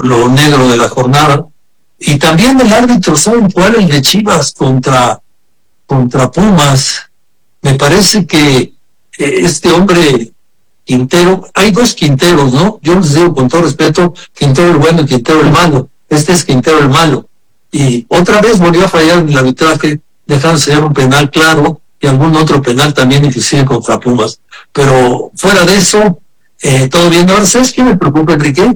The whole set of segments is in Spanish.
lo negro de la jornada. Y también el árbitro, ¿saben cuál? El de Chivas contra Pumas. Me parece que este hombre Quintero, hay dos Quinteros, ¿no? Yo les digo con todo respeto, Quintero el bueno y Quintero el malo. Este es Quintero el malo. Y otra vez volvió a fallar en el arbitraje, dejándose un penal claro y algún otro penal también, inclusive contra Pumas. Pero fuera de eso, todo bien. Ahora, ¿sabes qué me preocupa, Enrique?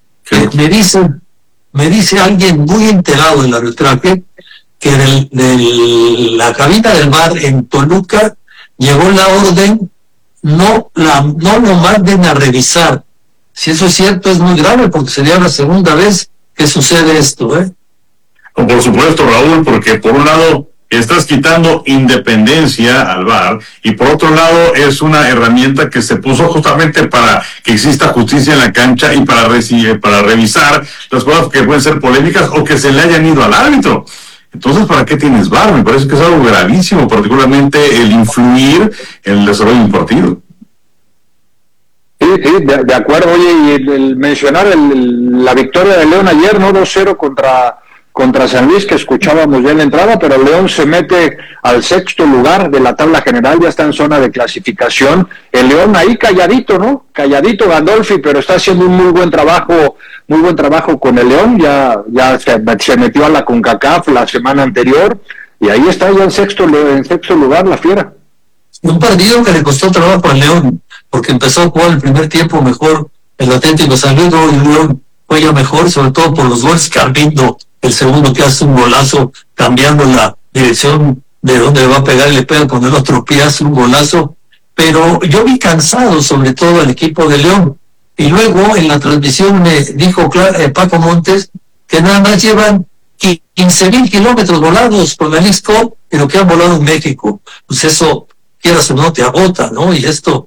Me dice alguien muy enterado del arbitraje que de la cabina del VAR en Toluca llegó la orden, no lo manden a revisar. Si eso es cierto, es muy grave, porque sería la segunda vez que sucede esto, ¿eh? Por supuesto, Raúl, porque por un lado estás quitando independencia al VAR y por otro lado es una herramienta que se puso justamente para que exista justicia en la cancha y para revisar las cosas que pueden ser polémicas o que se le hayan ido al árbitro. Entonces, ¿para qué tienes VAR? Me parece que es algo gravísimo, particularmente el influir en el desarrollo de un partido. Sí, de acuerdo. Oye, y el mencionar la victoria de León ayer, ¿no? 2-0 contra San Luis, que escuchábamos ya en la entrada, pero León se mete al sexto lugar de la tabla general, ya está en zona de clasificación. El León ahí calladito, ¿no? Calladito Gandolfi, pero está haciendo un muy buen trabajo con el León, ya se metió a la CONCACAF la semana anterior, y ahí está ya en sexto lugar la Fiera. Un partido que le costó trabajo al León, porque empezó a jugar el primer tiempo mejor el Atlético San Luis, y el León fue ya mejor, sobre todo por los goles que Arvindo, el segundo, que hace un golazo cambiando la dirección de donde va a pegar y le pega con el otro pie, hace un golazo. Pero yo vi cansado sobre todo el equipo de León, y luego en la transmisión me dijo Paco Montes que nada más llevan 15,000 kilómetros volados con el X-Cup, pero que han volado en México. Pues eso, quieras o no, te agota, ¿no? Y esto,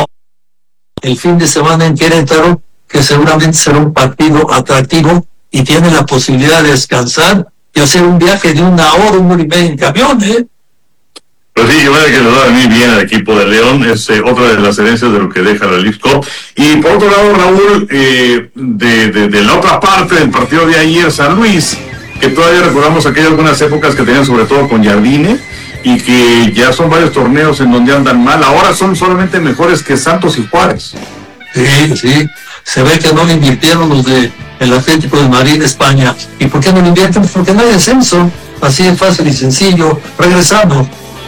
el fin de semana en Querétaro, que seguramente será un partido atractivo, y tiene la posibilidad de descansar y hacer un viaje de 1 hora, 1 hora y media en camión, ¿eh? Pues sí, yo veo que le va a venir bien al equipo de León, es otra de las herencias de lo que deja la Leagues Cup. Y por otro lado, Raúl, de la otra parte del partido de ayer, San Luis, que todavía recordamos aquellas algunas épocas que tenían sobre todo con Jardine, y que ya son varios torneos en donde andan mal, ahora son solamente mejores que Santos y Juárez. Sí, se ve que no le invirtieron los de el Atlético de Madrid de España. ¿Y por qué no lo invierten? Porque no hay descenso, así de fácil y sencillo. Regresamos.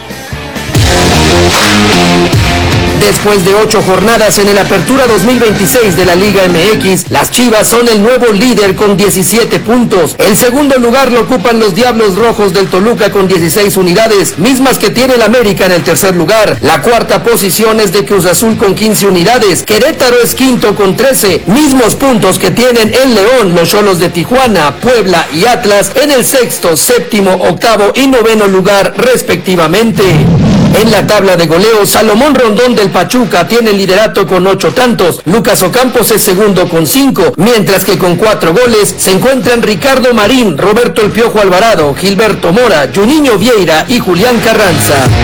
Después de 8 jornadas en el Apertura 2026 de la Liga MX, las Chivas son el nuevo líder con 17 puntos. El segundo lugar lo ocupan los Diablos Rojos del Toluca con 16 unidades, mismas que tiene el América en el tercer lugar. La cuarta posición es de Cruz Azul con 15 unidades. Querétaro es quinto con 13, mismos puntos que tienen el León, los Xolos de Tijuana, Puebla y Atlas en el sexto, séptimo, octavo y noveno lugar respectivamente. En la tabla de goleo, Salomón Rondón del Pachuca tiene el liderato con 8 tantos, Lucas Ocampos es segundo con 5, mientras que con 4 goles se encuentran Ricardo Marín, Roberto El Piojo Alvarado, Gilberto Mora, Juninho Vieira y Julián Carranza.